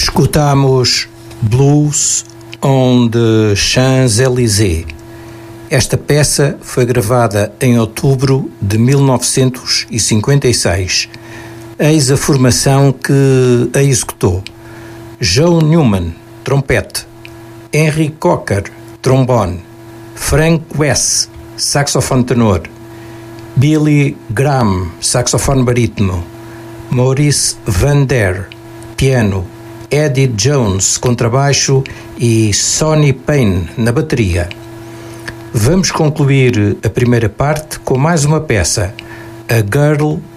Escutamos Blues on the Champs-Élysées. Esta peça foi gravada em outubro de 1956. Eis a formação que a executou: Joe Newman, trompete; Henry Cocker, trombone; Frank Wess, saxofone tenor; Billy Graham, saxofone barítono; Maurice Van Der, piano; Eddie Jones, contrabaixo, e Sonny Payne na bateria. Vamos concluir a primeira parte com mais uma peça, A Girl